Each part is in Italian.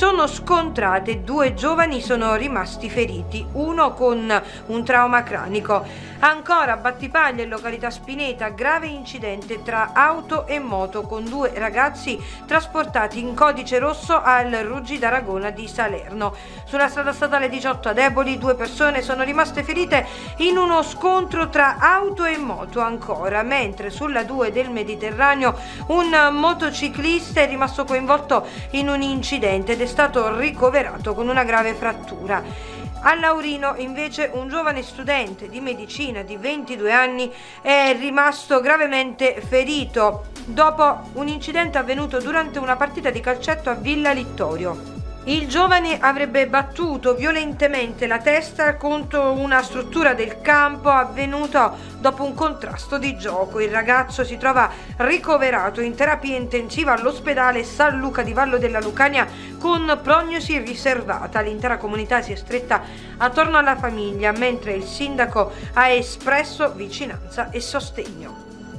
sono scontrate, 2 giovani sono rimasti feriti, uno con un trauma cranico. Ancora Battipaglia in località Spineta, grave incidente tra auto e moto con 2 ragazzi trasportati in codice rosso al Ruggi d'Aragona di Salerno. Sulla strada statale 18 ad Eboli 2 persone sono rimaste ferite in uno scontro tra auto e moto ancora, mentre sulla 2 del Mediterraneo un motociclista è rimasto coinvolto in un incidente ed è stato ricoverato con una grave frattura. A Laurino invece un giovane studente di medicina di 22 anni è rimasto gravemente ferito dopo un incidente avvenuto durante una partita di calcetto a Villa Littorio. Il giovane avrebbe battuto violentemente la testa contro una struttura del campo avvenuto dopo un contrasto di gioco. Il ragazzo si trova ricoverato in terapia intensiva all'ospedale San Luca di Vallo della Lucania con prognosi riservata. L'intera comunità si è stretta attorno alla famiglia, mentre il sindaco ha espresso vicinanza e sostegno.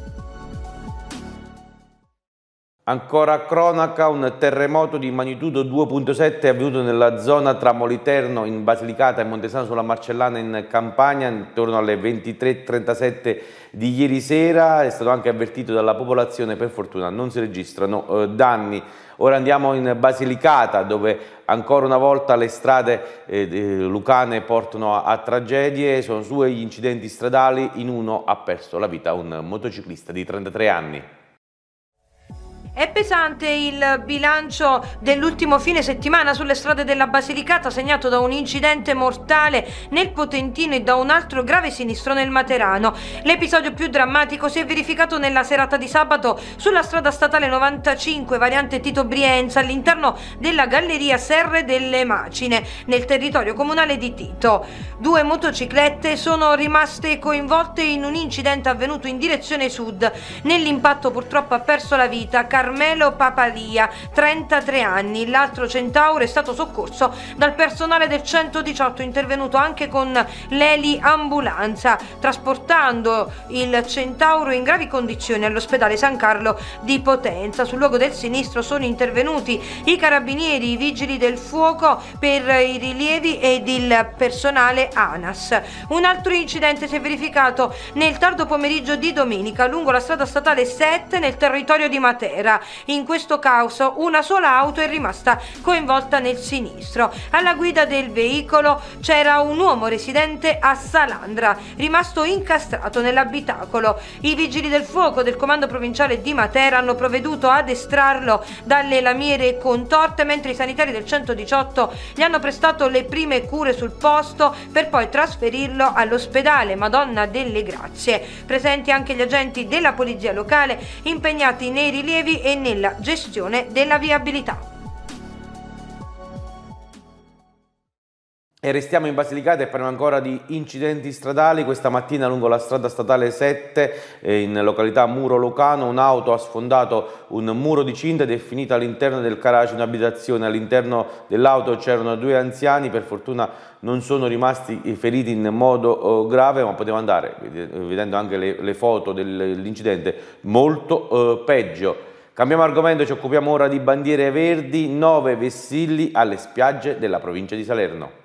Ancora cronaca, un terremoto di magnitudo 2.7 è avvenuto nella zona tra Moliterno in Basilicata e Montesano sulla Marcellana in Campania intorno alle 23:37 di ieri sera. È stato anche avvertito dalla popolazione, per fortuna non si registrano danni. Ora andiamo in Basilicata, dove ancora una volta le strade lucane portano a tragedie. Sono 2 gli incidenti stradali, in uno ha perso la vita un motociclista di 33 anni. È pesante il bilancio dell'ultimo fine settimana sulle strade della Basilicata, segnato da un incidente mortale nel Potentino e da un altro grave sinistro nel Materano. L'episodio più drammatico si è verificato nella serata di sabato sulla strada statale 95, variante Tito Brienza, all'interno della galleria Serre delle Macine, nel territorio comunale di Tito. 2 motociclette sono rimaste coinvolte in un incidente avvenuto in direzione sud. Nell'impatto purtroppo ha perso la vita Carmelo Papalia, 33 anni. L'altro centauro è stato soccorso dal personale del 118, intervenuto anche con l'eli ambulanza, trasportando il centauro in gravi condizioni all'ospedale San Carlo di Potenza. Sul luogo del sinistro sono intervenuti i carabinieri, i vigili del fuoco per i rilievi ed il personale ANAS. Un altro incidente si è verificato nel tardo pomeriggio di domenica lungo la strada statale 7 nel territorio di Matera. In questo caso una sola auto è rimasta coinvolta nel sinistro. Alla guida del veicolo c'era un uomo residente a Salandra, rimasto incastrato nell'abitacolo. I vigili del fuoco del comando provinciale di Matera hanno provveduto ad estrarlo dalle lamiere contorte, mentre i sanitari del 118 gli hanno prestato le prime cure sul posto per poi trasferirlo all'ospedale Madonna delle Grazie. Presenti anche gli agenti della polizia locale impegnati nei rilievi e nella gestione della viabilità. E restiamo in Basilicata e parliamo ancora di incidenti stradali. Questa mattina lungo la strada statale 7 in località Muro Lucano un'auto ha sfondato un muro di cinta ed è finita all'interno del garage di un'abitazione. All'interno dell'auto c'erano 2 anziani, per fortuna non sono rimasti feriti in modo grave, ma poteva andare, vedendo anche le foto dell'incidente, molto peggio. Cambiamo argomento, ci occupiamo ora di bandiere verdi, 9 vessilli alle spiagge della provincia di Salerno.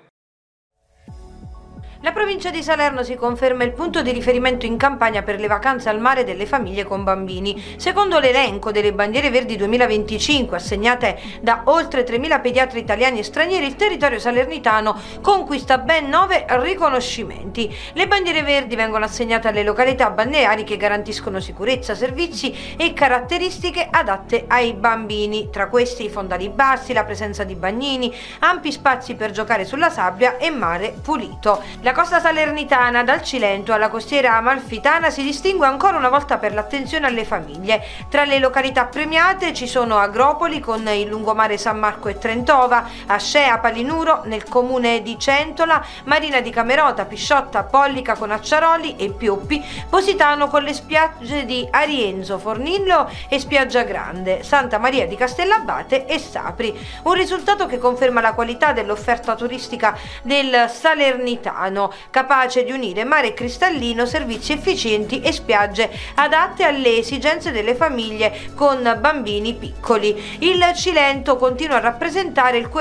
La provincia di Salerno si conferma il punto di riferimento in Campania per le vacanze al mare delle famiglie con bambini. Secondo l'elenco delle bandiere verdi 2025 assegnate da oltre 3.000 pediatri italiani e stranieri, il territorio salernitano conquista ben 9 riconoscimenti. Le bandiere verdi vengono assegnate alle località balneari che garantiscono sicurezza, servizi e caratteristiche adatte ai bambini. Tra questi i fondali bassi, la presenza di bagnini, ampi spazi per giocare sulla sabbia e mare pulito. La costa salernitana, dal Cilento alla costiera amalfitana, si distingue ancora una volta per l'attenzione alle famiglie. Tra le località premiate ci sono Agropoli con il lungomare San Marco e Trentova, Ascea Palinuro nel comune di Centola, Marina di Camerota, Pisciotta, Pollica con Acciaroli e Pioppi, Positano con le spiagge di Arienzo, Fornillo e Spiaggia Grande, Santa Maria di Castellabate e Sapri. Un risultato che conferma la qualità dell'offerta turistica del salernitano, capace di unire mare cristallino, servizi efficienti e spiagge adatte alle esigenze delle famiglie con bambini piccoli. Il Cilento continua a rappresentare il